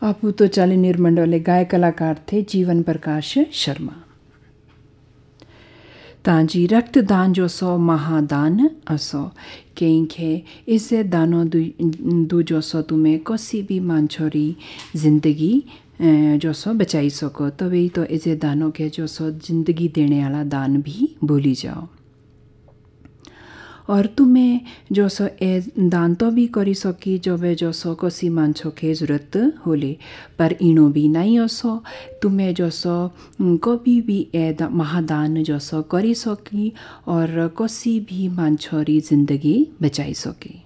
आपू तो चाली निर्मंडले गायक कलाकार थे जीवन प्रकाश शर्मा। तांजी रक्तदान जो सो महादान असो केंखे इसे दानो दू जो सो तुम्हें कोसी भी मानछोरी जिंदगी जो सो बचाई सको तभी तो इसे दानों के जो सो जिंदगी देने वाला दान भी बोली जाओ। और तुम्हें जो सो ए दान तो भी करी सकी जो वे जो सो कोसी मानछो के जरूरत होले पर इनो भी नहीं असो तुम्हें जो सो कभी भी ए महादान जो सो करी सकी और कोसी भी मानछोरी जिंदगी बचाई सकी।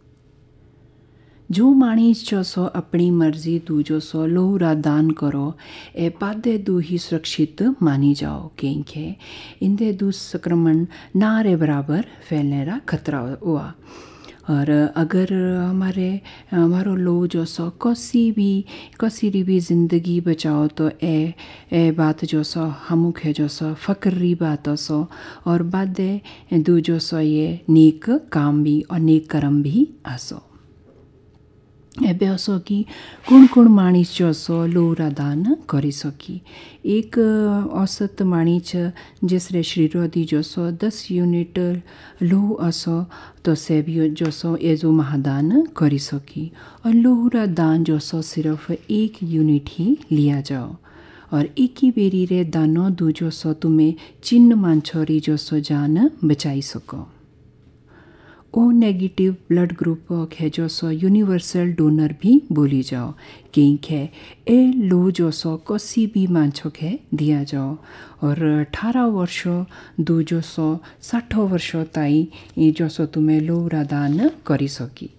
जो माणिस जो सो अपनी मर्जी दू जो सो लोहरा दान करो ए पादे दू ही सुरक्षित मानी जाओ क्योंकि इंदे दू संक्रमण नारे बराबर फैलने का खतरा हुआ। और अगर हमारो लोग जो सो कसी भी ज़िंदगी बचाओ तो ए बात जो सो हमुख है जो सो फ़क्री बात सो और बादे दू जो सो ये नेक काम भी और नेक कर्म भी आसो। एबे असो कि कुण माणिस जो सो लोहरा दान करी सकी। एक औसत माणिस जिसरे शरीरोधी जो सो 10 यूनिट लोह असो तो से भी जो सो एजो महादान करी सकी और लोहरा दान जो सो सिर्फ 1 यूनिट ही लिया जाओ और एक ही बेरी रे दानो दू जो सो तुम्हें चिन्ह मानछोरी जो सो जान बचाई सको। ओ नेगेटिव ब्लड ग्रुप है जो सो यूनिवर्सल डोनर भी बोली जाओ क्योंकि ए लो जो सो कोसी भी मानछो के दिया जाओ और 18 वर्षों दू जो सो 60 वर्षों ताई जो सो तुम्हें लोहरा दान करी सकी।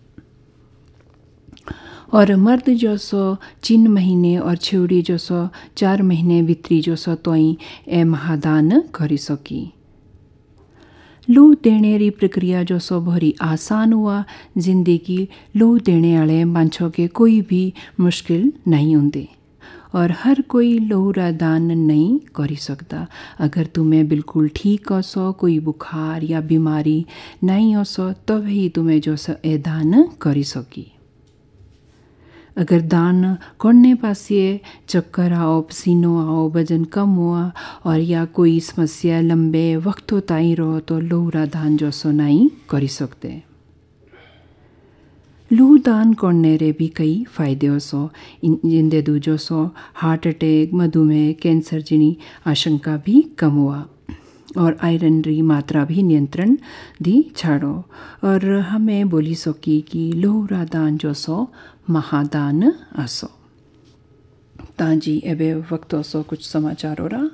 और मर्द जो सो 3 महीने और छेउड़ी जो सो 4 महीने भीतरी जो सो तोई ए महादान करी सकी। लोह देने री प्रक्रिया जो सो भरी आसान हुआ जिंदगी लोह देने वाले मानछो के कोई भी मुश्किल नहीं होंगे और हर कोई लोहरा दान नहीं करी सकता। अगर तुम्हें बिल्कुल ठीक हो सो कोई बुखार या बीमारी नहीं हो सो तब ही तुम्हें जो सो ए दान करी सकी। अगर दान करने पासिए चक्कर आओ पसीनो आओ वजन कम हुआ और या कोई समस्या लंबे वक्त ताई रहो तो लोहरा दान जो सो नहीं करी सकते। लोह दान करने रे भी कई फायदे हो सो जिंदे दू जो सो हार्ट अटैक मधुमेह कैंसर जिनी आशंका भी कम हुआ और आयरन री मात्रा भी नियंत्रण दी छाड़ो और हमें बोली सकी कि लोहरा दान जो सो महादान आसो। ताजी एबे वक्त सो कुछ समाचार हो रहा।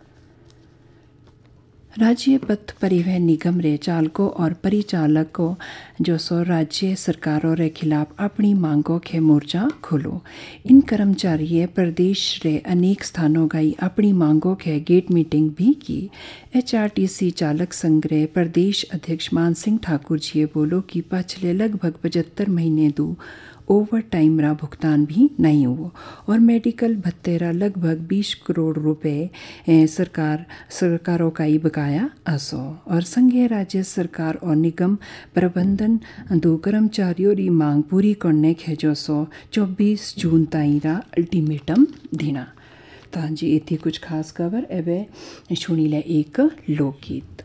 राज्य पथ परिवहन निगम रे चालकों और परिचालकों जो सो राज्य सरकारों रे खिलाफ अपनी मांगों के मोर्चा खोलो। इन कर्मचारी प्रदेश रे अनेक स्थानों गई अपनी मांगों के गेट मीटिंग भी की। HRTC चालक संघ रे प्रदेश अध्यक्ष मान सिंह ठाकुर जी बोलो कि पिछले लगभग 75 महीने दू ओवर टाइम रा भुगतान भी नहीं हुआ और मेडिकल भत्ते रा लगभग 20 करोड़ रुपए सरकारों का ही बकाया आसो और संघीय राज्य सरकार और निगम प्रबंधन दो कर्मचारियों री मांग पूरी करने के जो सो 24 जून ताई रा अल्टीमेटम देना। तांजी इतनी कुछ खास खबर एवं सुनीले एक लोकगीत।